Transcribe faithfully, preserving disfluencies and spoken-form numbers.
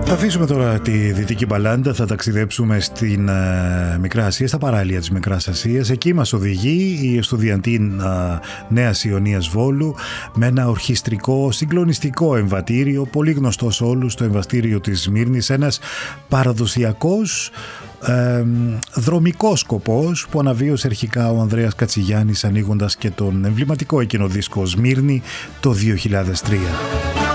Θα αφήσουμε τώρα τη Δυτική Μπαλάντα, θα ταξιδέψουμε στην uh, Μικρά Ασία, στα παράλια της Μικράς Ασίας. Εκεί μας οδηγεί η Εστουδιαντίν uh, Νέας Ιωνίας Βόλου με ένα ορχιστρικό συγκλονιστικό εμβατήριο, πολύ γνωστό σε όλους, το εμβατήριο της Σμύρνης, ένας παραδοσιακός Ε, δρομικός σκοπός που αναβίωσε αρχικά ο Ανδρέας Κατσιγιάννης ανοίγοντας και τον εμβληματικό εκείνο δίσκο Σμύρνη το δύο χιλιάδες τρία.